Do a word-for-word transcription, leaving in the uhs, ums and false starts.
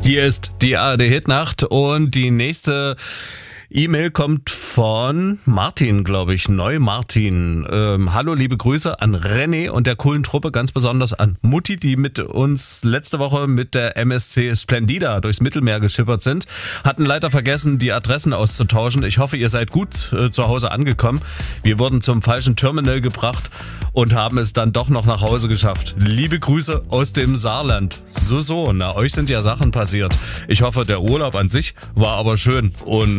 Hier ist die A R D-Hitnacht und die nächste E-Mail kommt von Martin, glaube ich, Neu-Martin. Ähm, hallo, liebe Grüße an René und der coolen Truppe, ganz besonders an Mutti, die mit uns letzte Woche mit der M S C Splendida durchs Mittelmeer geschippert sind. Hatten leider vergessen, die Adressen auszutauschen. Ich hoffe, ihr seid gut äh, zu Hause angekommen. Wir wurden zum falschen Terminal gebracht und haben es dann doch noch nach Hause geschafft. Liebe Grüße aus dem Saarland. So, so, na, euch sind ja Sachen passiert. Ich hoffe, der Urlaub an sich war aber schön und